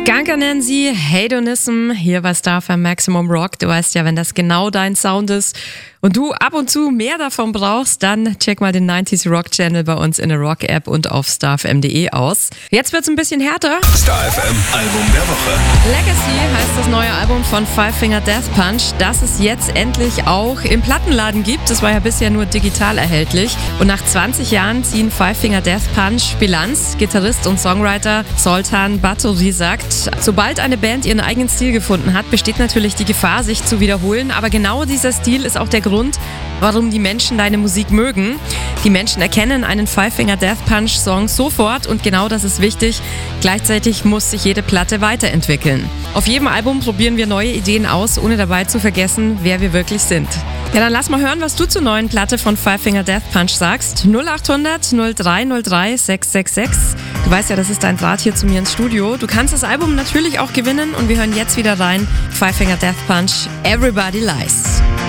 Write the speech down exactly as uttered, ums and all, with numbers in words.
Skanker nennen sie Hedonism hier bei Star F M Maximum Rock. Du weißt ja, wenn das genau dein Sound ist und du ab und zu mehr davon brauchst, dann check mal den neunziger Rock Channel bei uns in der Rock App und auf star f m punkt d e aus. Jetzt wird's ein bisschen härter. Star F M Album der Woche. Legacy heißt das neue Album von Five Finger Death Punch, das es jetzt endlich auch im Plattenladen gibt. Das war ja bisher nur digital erhältlich. Und nach zwanzig Jahren ziehen Five Finger Death Punch Bilanz. Gitarrist und Songwriter Zoltan Batory sagt, sobald eine Band ihren eigenen Stil gefunden hat, besteht natürlich die Gefahr, sich zu wiederholen. Aber genau dieser Stil ist auch der Grund, warum die Menschen deine Musik mögen. Die Menschen erkennen einen Five Finger Death Punch Song sofort und genau das ist wichtig. Gleichzeitig muss sich jede Platte weiterentwickeln. Auf jedem Album probieren wir neue Ideen aus, ohne dabei zu vergessen, wer wir wirklich sind. Ja, dann lass mal hören, was du zur neuen Platte von Five Finger Death Punch sagst. null acht hundert null drei null drei sechs sechs sechs. Du weißt ja, das ist dein Draht hier zu mir ins Studio. Du kannst das Album natürlich auch gewinnen und wir hören jetzt wieder rein. Five Finger Death Punch, Everybody Lies.